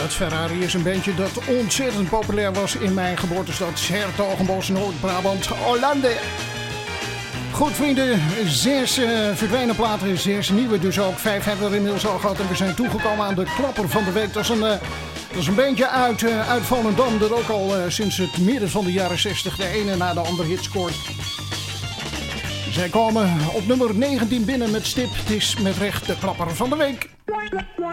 Het Ferrari is een bandje dat ontzettend populair was in mijn geboortestad 's-Hertogenbosch, Noord-Brabant, Hollande. Goed vrienden, 6 verdwenen platen, 6 nieuwe dus ook. 5 hebben we er inmiddels al gehad en we zijn toegekomen aan de klapper van de week. Dat is een bandje uit Volendam dat ook al sinds het midden van de jaren 60 de ene na de andere hit scoort. Zij komen op nummer 19 binnen met stip. Het is met recht de klapper van de week.